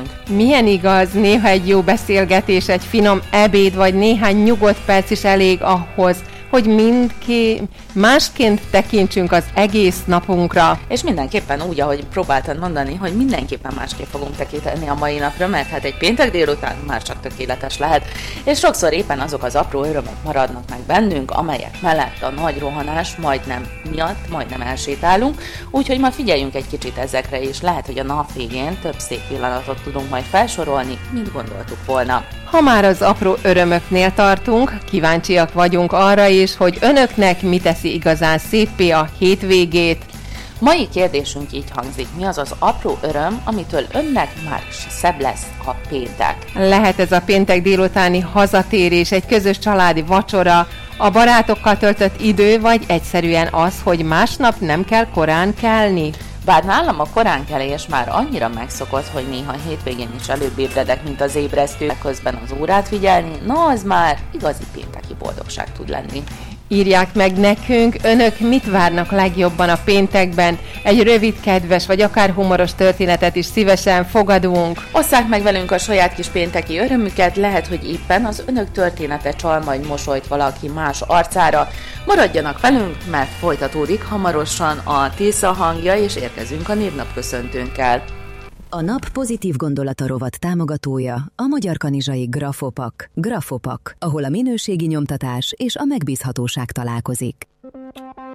beszélünk. Milyen igaz, néha egy jó beszélgetés, egy finom ebéd, vagy néhány nyugodt perc is elég ahhoz, hogy másként tekintsünk az egész napunkra. És mindenképpen úgy, ahogy próbáltad mondani, hogy mindenképpen másképp fogunk tekinteni a mai napra, mert hát egy péntek délután már csak tökéletes lehet. És sokszor éppen azok az apró örömök maradnak meg bennünk, amelyek mellett a nagy rohanás majdnem elsétálunk, úgyhogy ma figyeljünk egy kicsit ezekre is. Lehet, hogy a nap végén több szép pillanatot tudunk majd felsorolni, mint gondoltuk volna. Ha már az apró örömöknél tartunk, kíváncsiak vagyunk arra is, hogy önöknek mi teszi igazán széppé a hétvégét. Mai kérdésünk így hangzik: mi az az apró öröm, amitől önnek már is szebb lesz a péntek? Lehet ez a péntek délutáni hazatérés, egy közös családi vacsora, a barátokkal töltött idő, vagy egyszerűen az, hogy másnap nem kell korán kelni? Bár nálam a koránkelés már annyira megszokott, hogy néha hétvégén is előbb ébredek, mint az ébresztő, közben az órát figyelni, az már igazi pénteki boldogság tud lenni. Írják meg nekünk, önök mit várnak legjobban a péntekben? Egy rövid, kedves vagy akár humoros történetet is szívesen fogadunk. Osszák meg velünk a saját kis pénteki örömüket, lehet, hogy éppen az önök története csal majd mosolyt valaki más arcára. Maradjanak velünk, mert folytatódik hamarosan a Tisza hangja, és érkezünk a névnapköszöntőnkkel. A nap pozitív gondolata rovat támogatója a Magyar Kanizsai Grafopak. Grafopak, ahol a minőségi nyomtatás és a megbízhatóság találkozik.